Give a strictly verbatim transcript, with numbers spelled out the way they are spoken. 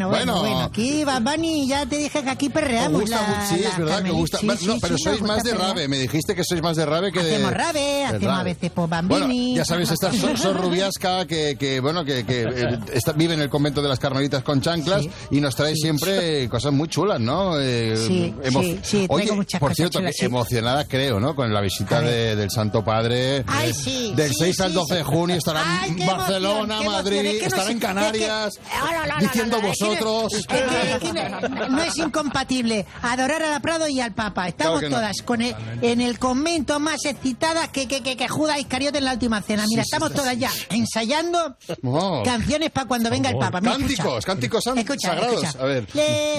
bueno, bueno, bueno. Aquí, Bad Bunny, ya te dije que aquí perreamos. Gusta, la, sí, la es verdad que gusta. Sí, no, sí, pero sí, sois más de perrear. rave. Me dijiste que sois más de rave que de... Hacemos rave, hacemos rave. a veces por Bambini. Bueno, ya sabéis, esta Sor, Sor Rubiasca, que, que bueno, que, que eh, está, vive en el convento de las Carmelitas con chanclas, sí, y nos trae sí, siempre sí. cosas muy chulas, ¿no? Eh, sí, emo... sí, sí, Oye, muchas por cosas cierto, chulas, que sí. emocionada creo, ¿no? Con la visita de, del Santo Padre. Ay, de, sí, del sí, seis sí, al doce sí. de junio estará Ay, en Barcelona, emoción, Madrid, es que estará no en es, Canarias, es que, oh, no, no, diciendo no, no, vosotros... Es que, es que, es que no, no es incompatible adorar a la Prado y al Papa. Estamos claro todas no. con el, en el convento más excitadas que, que, que, que Judas Iscariote en la última cena. Mira, sí, estamos sí, todas sí. ya ensayando oh. canciones para cuando venga el Papa. Mira, cánticos, escucha. cánticos Escucha, sagrados. escucha. A ver. Le